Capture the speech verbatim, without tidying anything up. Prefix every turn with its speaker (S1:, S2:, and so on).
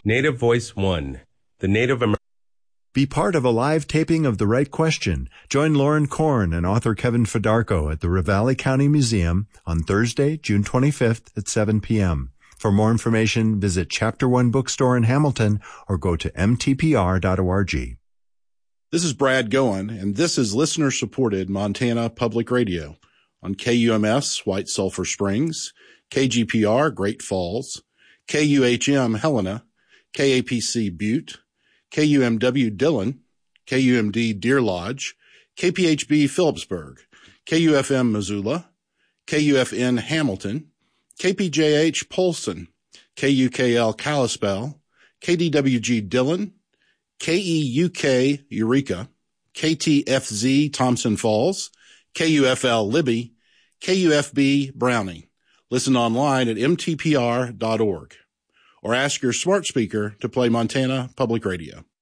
S1: Native Voice One, the Native American.
S2: Be part of a live taping of The Right Question. Join Lauren Korn and author Kevin Fedarko at the Ravalli County Museum on Thursday, June twenty-fifth at seven p.m. For more information, visit Chapter One Bookstore in Hamilton or go to m t p r dot org.
S3: This is Brad Goen, and this is listener-supported Montana Public Radio on K U M S White Sulphur Springs, K G P R Great Falls, K U H M Helena, K A P C Butte, K U M W Dillon, K U M D Deer Lodge, K P H B Phillipsburg, K U F M Missoula, K U F N Hamilton, K P J H Polson, K U K L Kalispell, K D W G Dillon, K E U K Eureka, K T F Z Thompson Falls, K U F L Libby, K U F B Browning. Listen online at m t p r dot org or ask your smart speaker to play Montana Public Radio.